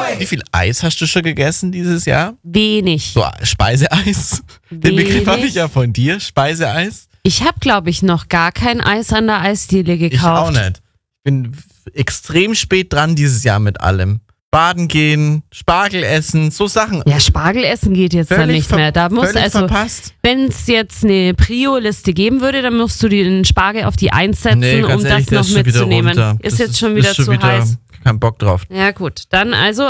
Wie viel Eis hast du schon gegessen dieses Jahr? Wenig. So Speiseeis? Den Begriff habe ich ja von dir, Speiseeis. Ich habe, glaube ich, noch gar kein Eis an der Eisdiele gekauft. Ich auch nicht. Ich bin extrem spät dran dieses Jahr mit allem. Baden gehen, Spargel essen, so Sachen. Ja, Spargel essen geht jetzt dann nicht mehr. Da muss verpasst. Wenn es jetzt eine Prio-Liste geben würde, dann musst du den Spargel auf die 1 setzen, um das noch mitzunehmen. Ist jetzt schon wieder zu heiß. Kein Bock drauf. Ja gut, dann also